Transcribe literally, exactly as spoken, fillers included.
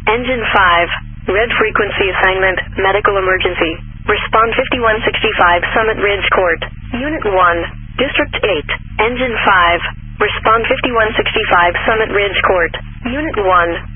Engine five, red frequency assignment, medical emergency. Respond fifty-one sixty-five Summit Ridge Court. Unit one, District eight, Engine five. Respond fifty-one sixty-five Summit Ridge Court. Unit one,